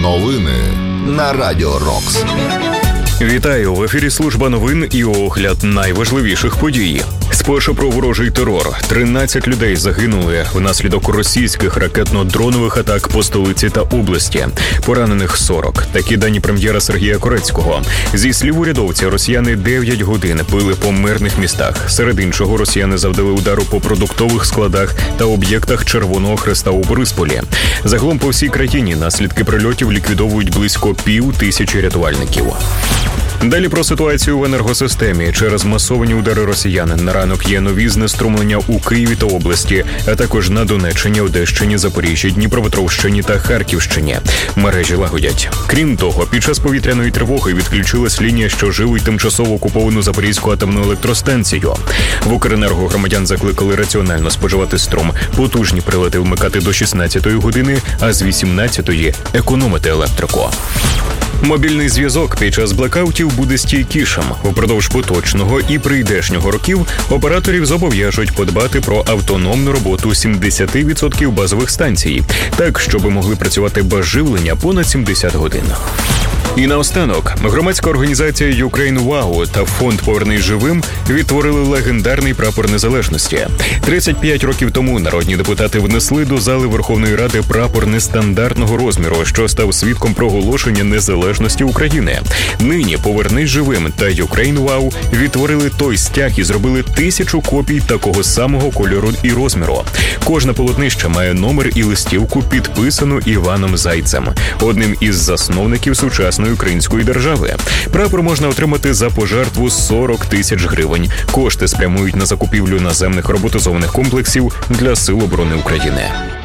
Новини на Радіо Рокс. Вітаю! В ефірі служба новин і огляд найважливіших подій. Спершу про ворожий терор. 13 людей загинули внаслідок російських ракетно-дронових атак по столиці та області. Поранених 40. Такі дані прем'єра Сергія Корецького. Зі слів урядовця, росіяни 9 годин били по мирних містах. Серед іншого, росіяни завдали удару по продуктових складах та об'єктах Червоного Хреста у Борисполі. Загалом по всій країні наслідки прильотів ліквідовують близько 5000 рятувальників. Далі про ситуацію в енергосистемі. Через масовані удари росіян на ранок є нові знеструмлення у Києві та області, а також на Донеччині, Одещині, Запоріжжі, Дніпропетровщині та Харківщині. Мережі лагодять. Крім того, під час повітряної тривоги відключилась лінія, що живить тимчасово окуповану Запорізьку атомну електростанцію. В Укренерго громадян закликали раціонально споживати струм. Потужні прилади вмикати до 16-ї години, а з 18-ї економити електрику. Мобільний зв'язок під час блекаутів буде стійкішим. Упродовж поточного і прийдешнього років операторів зобов'яжуть подбати про автономну роботу 70% базових станцій, так, щоб могли працювати без живлення понад 70 годин. І наостанок, громадська організація Ukraine Wow та фонд «Повернись живим» відтворили легендарний прапор незалежності. 35 років тому народні депутати внесли до зали Верховної Ради прапор нестандартного розміру, що став свідком проголошення незалежності України. Нині «Повернись живим» та Ukraine Wow відтворили той стяг і зробили 1000 копій такого самого кольору і розміру. Кожне полотнище має номер і листівку, підписану Іваном Зайцем, одним із засновників сучасної української держави. Прапор можна отримати за пожертву 40 тисяч гривень. Кошти спрямують на закупівлю наземних роботизованих комплексів для Сил оборони України.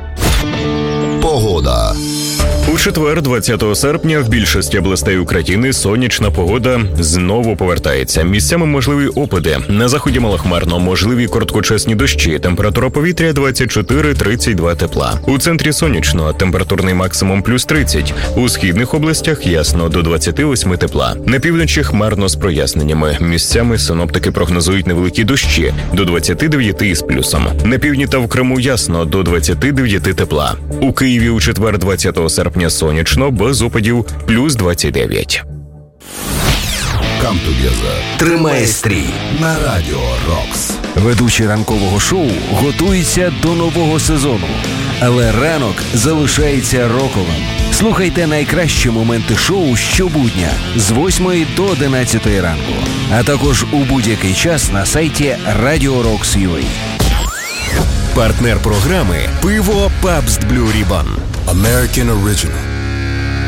Погода. У четвер, 20 серпня, в більшості областей України сонячна погода знову повертається. Місцями можливі опади. На заході малохмарно, можливі короткочасні дощі. Температура повітря 24-32 тепла. У центрі сонячно, температурний максимум плюс 30. У східних областях ясно, до 28 тепла. На півночі хмарно з проясненнями. Місцями синоптики прогнозують невеликі дощі, до 29 із плюсом. На півдні та в Криму ясно, до 29 тепла. У Києві у четвер, 20 серпня, сонячно, без опадів, плюс 29. Come together. Тримає стрій На Радіо Рокс. Ведучий ранкового шоу готується до нового сезону, але ранок залишається роковим. Слухайте найкращі моменти шоу щобудня з 8 до 11 ранку, а також у будь-який час на сайті Radio Rocks.ua. Партнер програми «Пиво Pabst Blue Ribbon». American Original.